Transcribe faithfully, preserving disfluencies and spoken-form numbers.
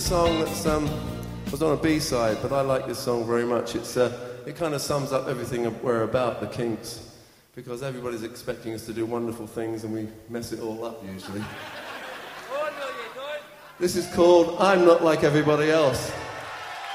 song that's um, was on a B-side, but I like this song very much. It's uh, it kind of sums up everything we're about, the Kinks, because everybody's expecting us to do wonderful things and we mess it all up usually. This is called I'm Not Like Everybody Else.